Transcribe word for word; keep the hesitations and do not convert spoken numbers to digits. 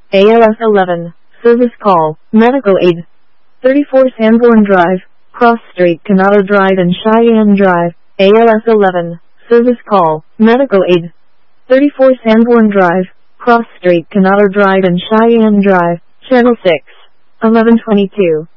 A L S eleven, Service Call, Medical Aid. thirty-four Sanborn Drive, Cross Street, Canada Drive and Cheyenne Drive. A L S eleven, Service Call, Medical Aid. thirty-four Sanborn Drive, Cross Street, Canada Drive and Cheyenne Drive. Channel six, eleven twenty-two.